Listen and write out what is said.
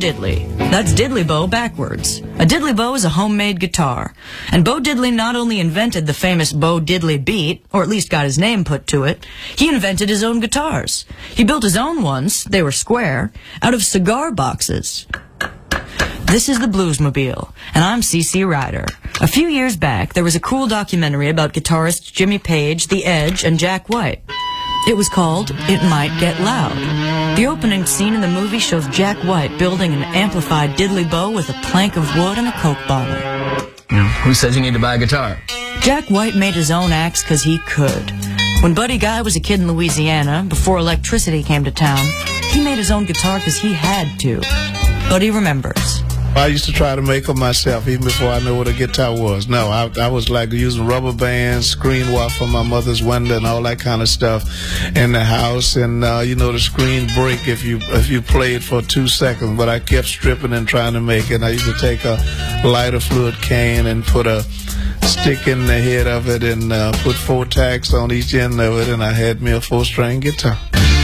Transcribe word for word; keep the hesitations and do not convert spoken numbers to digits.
Diddley. That's Diddley Bow backwards. A Diddley Bow is a homemade guitar. And Bo Diddley not only invented the famous Bo Diddley beat, or at least got his name put to it, he invented his own guitars. He built his own ones, they were square, out of cigar boxes. This is the Bluesmobile, and I'm C C Ryder. A few years back, there was a cool documentary about guitarists Jimmy Page, The Edge, and Jack White. It was called It Might Get Loud. The opening scene in the movie shows Jack White building an amplified diddley bow with a plank of wood and a Coke bottle. Yeah, who says you need to buy a guitar? Jack White made his own axe because he could. When Buddy Guy was a kid in Louisiana, before electricity came to town, he made his own guitar because he had to. But he remembers. I used to try to make them myself even before I knew what a guitar was. No, I, I was like using rubber bands, screen wire from my mother's window and all that kind of stuff in the house. And, uh, you know, the screen break if you if you played for two seconds. But I kept stripping and trying to make it. I used to take a lighter fluid can and put a stick in the head of it and uh, put four tacks on each end of it, and I had me a four-string guitar.